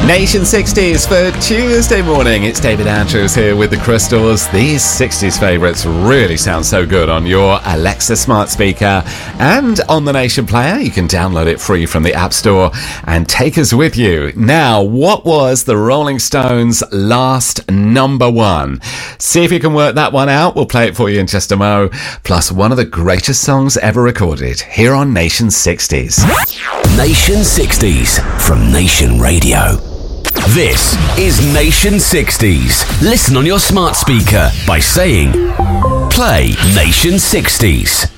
Nation 60s for Tuesday morning. It's David Andrews here with the Crystals. These 60s favourites really sound so good on your Alexa smart speaker and on the Nation player. You can download it free from the App Store and take us with you. Now, what was the Rolling Stones' last number one? See if you can work that one out. We'll play it for you in just a mo. Plus, one of the greatest songs ever recorded here on Nation 60s. Nation 60s from Nation Radio. This is Nation 60s. Listen on your smart speaker by saying, play Nation 60s.